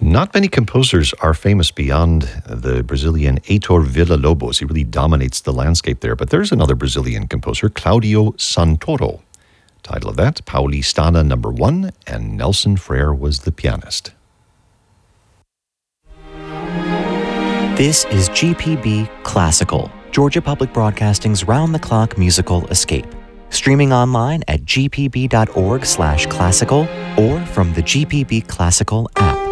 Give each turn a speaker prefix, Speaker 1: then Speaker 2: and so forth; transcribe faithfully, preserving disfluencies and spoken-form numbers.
Speaker 1: Not many composers are famous beyond the Brazilian Heitor Villa-Lobos. He really dominates the landscape there. But there's another Brazilian composer, Claudio Santoro. Title of that, Paulistana Number One, and Nelson Frere was the pianist.
Speaker 2: This is G P B Classical, Georgia Public Broadcasting's round-the-clock musical escape. Streaming online at g p b dot org slash classical or from the G P B Classical app.